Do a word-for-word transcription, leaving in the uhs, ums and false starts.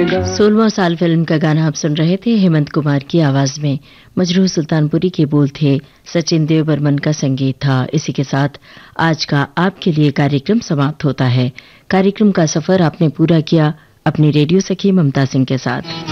जाएगा। सोलहवां साल फिल्म का गाना आप सुन रहे थे हेमंत कुमार की आवाज में। मजरूह सुल्तानपुरी के बोल थे, सचिन देव बर्मन का संगीत था। इसी के साथ आज का आपके लिए कार्यक्रम समाप्त होता है। कार्यक्रम का सफर आपने पूरा किया अपनी रेडियो सखी ममता सिंह के साथ।